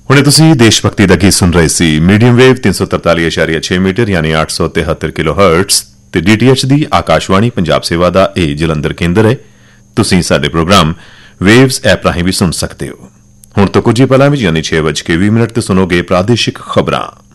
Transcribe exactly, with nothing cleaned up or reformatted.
ਹੁਣੇ ਤੁਸੀਂ ਦੇਸ਼ ਭਗਤੀ ਦਾ ਗੀਤ ਸੁਣ ਰਹੇ ਸੀ। ਮੀਡੀਅਮ ਵੇਵ ਤਿੰਨ ਸੌ ਤਰਤਾਲੀ ਦਸ਼ਮਲਵ ਛੇ ਮੀਟਰ ਯਾਨੀ ਅੱਠ ਸੌ ਤਿਹੱਤਰ ਕਿਲੋ ਹਰਟਜ਼ ਤੇ ਡੀਟੀਐਚ ਦੀ ਆਕਾਸ਼ਵਾਣੀ ਪੰਜਾਬ ਸੇਵਾ ਦਾ ਇਹ ਜਲੰਧਰ ਕੇਂਦਰ ਹੈ। ਤੁਸੀਂ ਸਾਡੇ ਪ੍ਰੋਗਰਾਮ ਵੇਵਜ਼ ਐਪ ਰਾਹੀਂ ਵੀ ਸੁਣ ਸਕਦੇ ਹੋ। ਹੁਣ ਤੋਂ ਕੁਝ ਹੀ ਪਲਾਂ ਵਿੱਚ ਯਾਨੀ ਛੇ ਵੱਜ ਕੇ ਵੀਹ ਮਿੰਟ ਤੇ ਸੁਣੋਗੇ ਪ੍ਰਾਦੇਸ਼ਿਕ ਖਬਰਾਂ।